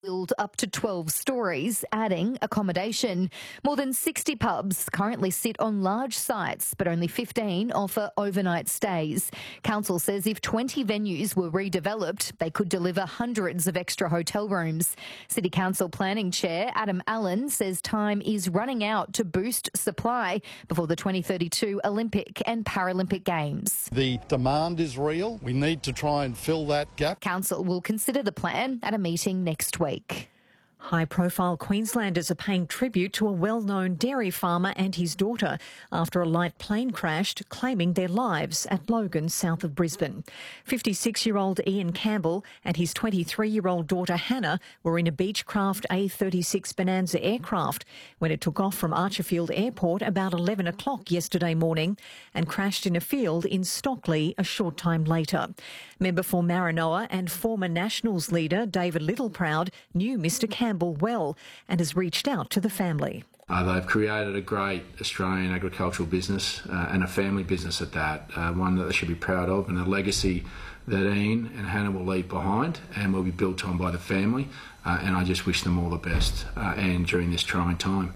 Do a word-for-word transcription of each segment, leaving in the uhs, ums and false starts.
build up to twelve stories, adding accommodation. More than sixty pubs currently sit on large sites, but only fifteen offer overnight stays. Council says if twenty venues were redeveloped, they could deliver hundreds of extra hotel rooms. City Council Planning Chair Adam Allen says time is running out to boost supply before the twenty thirty-two Olympic and Paralympic Games. The demand is real. We need to try and fill that gap. Council will consider the plan at a meeting next week. High-profile Queenslanders are paying tribute to a well-known dairy farmer and his daughter after a light plane crashed, claiming their lives at Logan, south of Brisbane. fifty-six-year-old Ian Campbell and his twenty-three-year-old daughter Hannah were in a Beechcraft A thirty-six Bonanza aircraft when it took off from Archerfield Airport about eleven o'clock yesterday morning and crashed in a field in Stockley a short time later. Member for Maranoa and former Nationals leader David Littleproud knew Mr Campbell well and has reached out to the family. Uh, they've created a great Australian agricultural business uh, and a family business at that, uh, one that they should be proud of, and a legacy that Ian and Hannah will leave behind and will be built on by the family, uh, and I just wish them all the best uh, and during this trying time.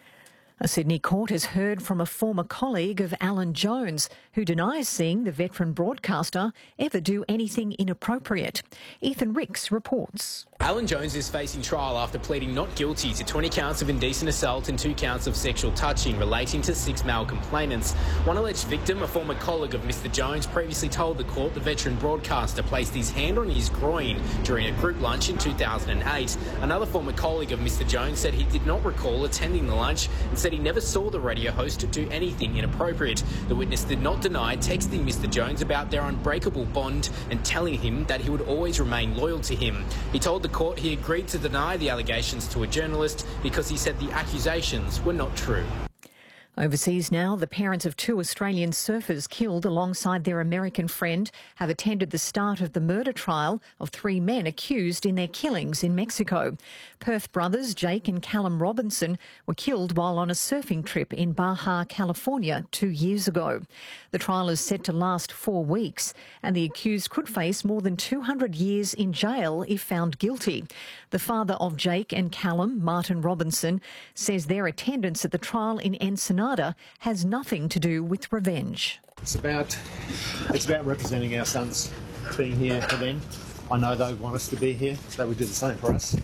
A Sydney court has heard from a former colleague of Alan Jones, who denies seeing the veteran broadcaster ever do anything inappropriate. Ethan Ricks reports. Alan Jones is facing trial after pleading not guilty to twenty counts of indecent assault and two counts of sexual touching relating to six male complainants. One alleged victim, a former colleague of Mr Jones, previously told the court the veteran broadcaster placed his hand on his groin during a group lunch in two thousand eight. Another former colleague of Mr Jones said he did not recall attending the lunch and said he never saw the radio host do anything inappropriate. The witness did not deny texting Mr Jones about their unbreakable bond and telling him that he would always remain loyal to him. He told the court he agreed to deny the allegations to a journalist because he said the accusations were not true. Overseas now, the parents of two Australian surfers killed alongside their American friend have attended the start of the murder trial of three men accused in their killings in Mexico. Perth brothers Jake and Callum Robinson were killed while on a surfing trip in Baja, California, two years ago. The trial is set to last four weeks, and the accused could face more than two hundred years in jail if found guilty. The father of Jake and Callum, Martin Robinson, says their attendance at the trial in Ensenada has nothing to do with revenge. It's about, it's about representing our sons, being here for them. I know they want us to be here, so they would do the same for us.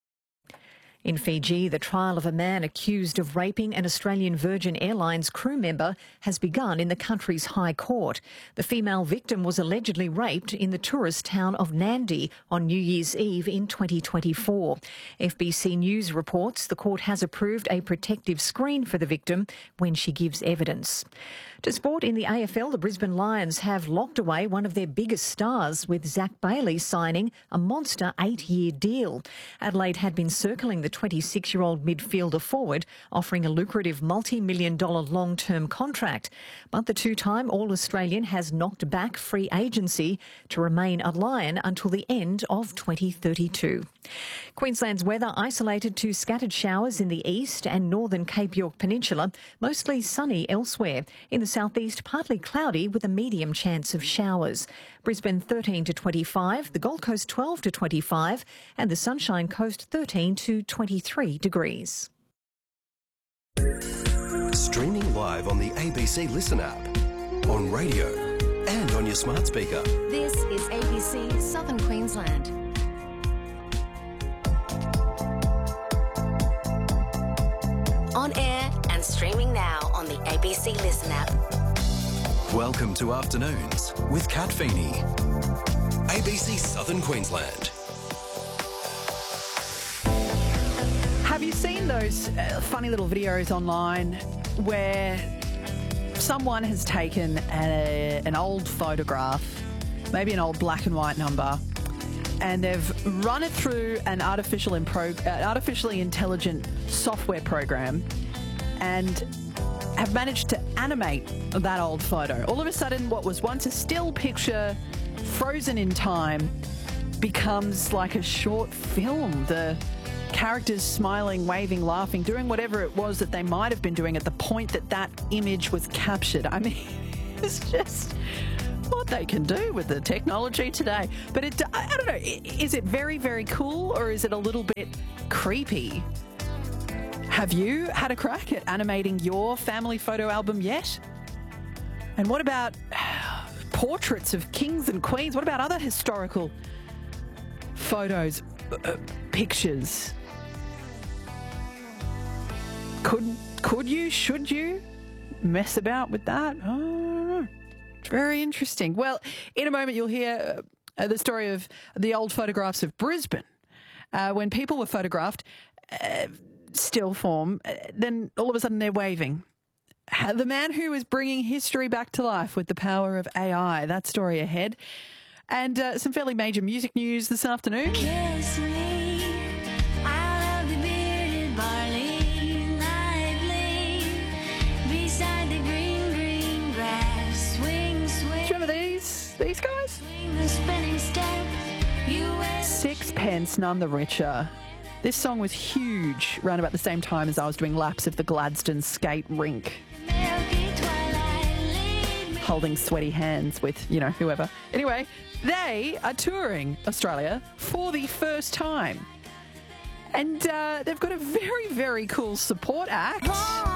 In Fiji, the trial of a man accused of raping an Australian Virgin Airlines crew member has begun in the country's High Court. The female victim was allegedly raped in the tourist town of Nandi on New Year's Eve in twenty twenty-four. F B C News reports the court has approved a protective screen for the victim when she gives evidence. To sport, in the A F L, the Brisbane Lions have locked away one of their biggest stars, with Zach Bailey signing a monster eight-year deal. Adelaide had been circling the twenty-six-year-old midfielder forward, offering a lucrative multi-million dollar long-term contract. But the two-time All-Australian has knocked back free agency to remain a Lion until the end of twenty thirty-two. Queensland's weather isolated to scattered showers in the east and northern Cape York Peninsula, mostly sunny elsewhere. In the southeast, partly cloudy with a medium chance of showers. Brisbane thirteen to twenty-five, the Gold Coast twelve to twenty-five, and the Sunshine Coast thirteen to twenty-three degrees. Streaming live on the A B C Listen app, on radio and on your smart speaker. This is A B C Southern Queensland. On air and streaming now on the A B C Listen app. Welcome to Afternoons with Kat Feeney. A B C Southern Queensland. Have you seen those uh, funny little videos online where someone has taken a, an old photograph, maybe an old black and white number, and they've run it through an artificial impro- uh, artificially intelligent software program and have managed to animate that old photo. All of a sudden, what was once a still picture frozen in time becomes like a short film. The characters smiling, waving, laughing, doing whatever it was that they might have been doing at the point that that image was captured. I mean, it's just... what what they can do with the technology today. But it, I don't know, is it very, very cool or is it a little bit creepy? Have you had a crack at animating your family photo album yet? And what about portraits of kings and queens? What about other historical photos, uh, pictures? Could could you, should you mess about with that? I don't know. It's very interesting. Well, in a moment you'll hear uh, the story of the old photographs of Brisbane. Uh, when people were photographed, uh, still form, uh, then all of a sudden they're waving. Uh, the man who is bringing history back to life with the power of A I. That story ahead. And uh, some fairly major music news this afternoon. Kiss me, I love the bearded barley, lively, beside the green, green grass, swing, swing. Do you remember these, these guys? Swing the spinning step, you wear Sixpence None the Richer. This song was huge around about the same time as I was doing laps of the Gladstone skate rink, holding sweaty hands with, you know, whoever. Anyway, they are touring Australia for the first time. And uh, they've got a very, very cool support act.